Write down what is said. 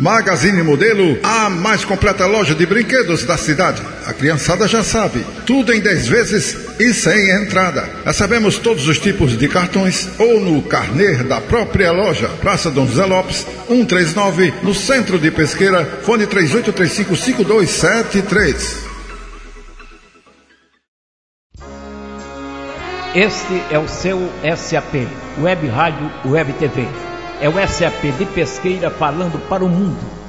Magazine Modelo, a mais completa loja de brinquedos da cidade. A criançada já sabe, tudo em 10 vezes e sem entrada. Recebemos todos os tipos de cartões ou no carnê da própria loja. Praça Dom José Lopes, 139, no centro de Pesqueira, fone 3835-5273. Este é o seu SAP, Web Rádio, Web TV. É o SAP de Pesqueira falando para o mundo.